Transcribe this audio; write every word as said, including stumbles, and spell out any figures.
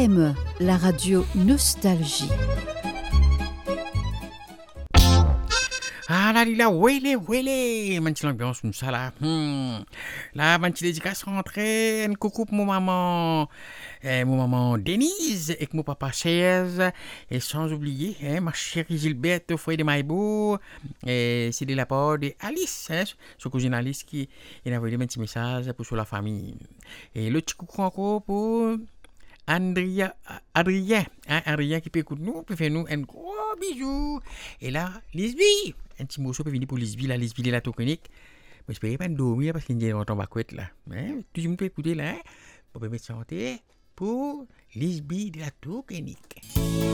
M, la radio Nostalgie. Ah là, là, wele, wele, man petit l'ambiance comme ça là. Hmm. Là, man petit dédicace rentrée, un coucou pour mon maman, eh, mon maman Denise et mon papa Chaise, et sans oublier, eh, ma chérie Gilberte, Fouet de Maïbou, et c'est de la part de Alice, hein, son cousine Alice qui il a envoyé un petit message pour sur la famille. Et le petit coucou encore pour Andrea, Adrien, hein, Adrien qui peut écouter nous, peut faire nous un gros bisou. Et là, Lisby, un petit morceau peut venir pour Lisby, là, Lisby de la toconique. Mais je peux pas dormir parce qu'il y a un temps couette là. Hein? Tout le monde peut écouter là, hein? Pour permettre de chanter pour Lisby de la toconique.